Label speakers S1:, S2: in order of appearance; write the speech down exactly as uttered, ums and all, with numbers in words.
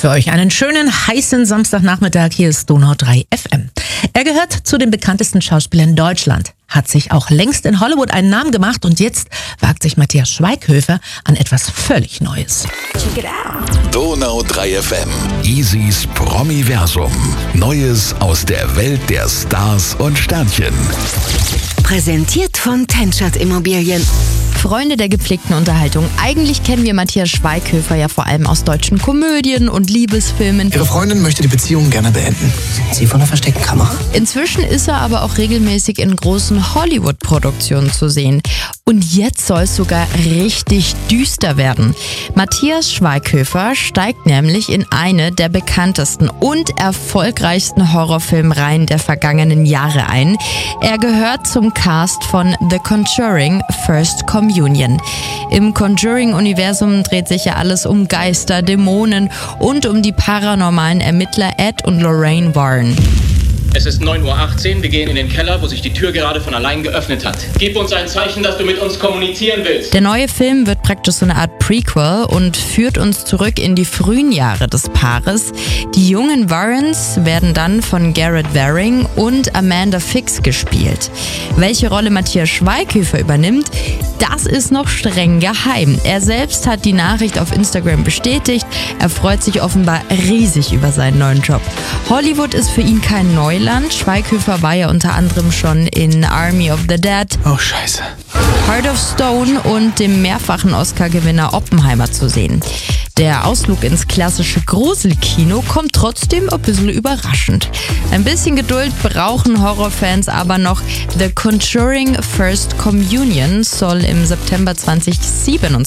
S1: für euch einen schönen, heißen Samstagnachmittag. Hier ist Donau drei F M. Er gehört zu den bekanntesten Schauspielern Deutschland, hat sich auch längst in Hollywood einen Namen gemacht und jetzt wagt sich Matthias Schweighöfer an etwas völlig Neues.
S2: Check it out.
S3: Donau drei F M. Isis Promiversum. Neues aus der Welt der Stars und Sternchen.
S2: Präsentiert von Tenschert Immobilien.
S4: Freunde der gepflegten Unterhaltung. Eigentlich kennen wir Matthias Schweighöfer ja vor allem aus deutschen Komödien und Liebesfilmen.
S5: Ihre Freundin möchte die Beziehung gerne beenden. Sie von der versteckten Kamera?
S4: Inzwischen ist er aber auch regelmäßig in großen Hollywood-Produktionen zu sehen. Und jetzt soll es sogar richtig düster werden. Matthias Schweighöfer steigt nämlich in eine der bekanntesten und erfolgreichsten Horrorfilmreihen der vergangenen Jahre ein. Er gehört zum Cast von The Conjuring First Communion. Im Conjuring-Universum dreht sich ja alles um Geister, Dämonen und um die paranormalen Ermittler Ed und Lorraine Warren.
S6: Es ist neun Uhr achtzehn, wir gehen in den Keller, wo sich die Tür gerade von allein geöffnet hat. Gib uns ein Zeichen, dass du mit uns kommunizieren willst.
S4: Der neue Film wird praktisch so eine Art Prequel und führt uns zurück in die frühen Jahre des Paares. Die jungen Warrens werden dann von Garrett Waring und Amanda Fix gespielt. Welche Rolle Matthias Schweighöfer übernimmt, das ist noch streng geheim. Er selbst hat die Nachricht auf Instagram bestätigt. Er freut sich offenbar riesig über seinen neuen Job. Hollywood ist für ihn kein Neuland. Schweighöfer war ja unter anderem schon in Army of the Dead,
S5: Oh, scheiße.
S4: Heart of Stone und dem mehrfachen Oscar-Gewinner Oppenheimer zu sehen. Der Ausflug ins klassische Gruselkino kommt trotzdem ein bisschen überraschend. Ein bisschen Geduld brauchen Horrorfans aber noch. The Conjuring First Communion soll im September zweitausendsiebenundzwanzig